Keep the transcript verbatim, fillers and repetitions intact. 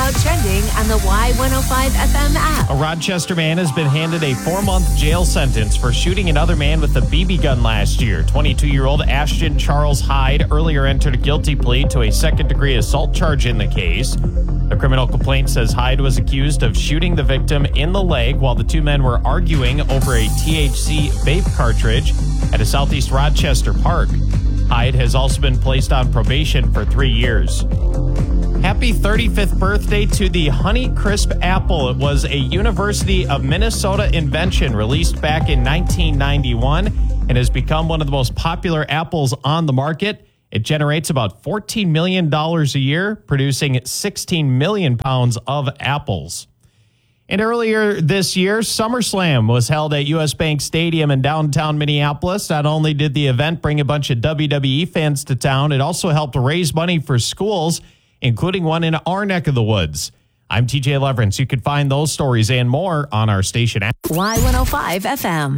now trending on the Y one oh five F M app. A Rochester man has been handed a four-month jail sentence for shooting another man with a B B gun last year. twenty-two-year-old Ashton Charles Hyde earlier entered a guilty plea to a second-degree assault charge in the case. The criminal complaint says Hyde was accused of shooting the victim in the leg while the two men were arguing over a T H C vape cartridge at a Southeast Rochester park. Hyde has also been placed on probation for three years. Happy thirty-fifth birthday to the Honey Crisp apple. It was a University of Minnesota invention released back in nineteen ninety-one and has become one of the most popular apples on the market. It generates about fourteen million dollars a year, producing sixteen million pounds of apples. And earlier this year, SummerSlam was held at U S Bank Stadium in downtown Minneapolis. Not only did the event bring a bunch of W W E fans to town, it also helped raise money for schools, including one in our neck of the woods. I'm T J Leverance. You can find those stories and more on our station app. Y one oh five F M.